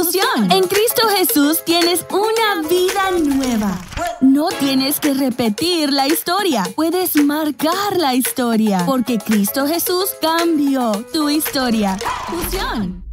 Fusión. En Cristo Jesús tienes una vida nueva. No tienes que repetir la historia. Puedes marcar la historia. Porque Cristo Jesús cambió tu historia. Fusión.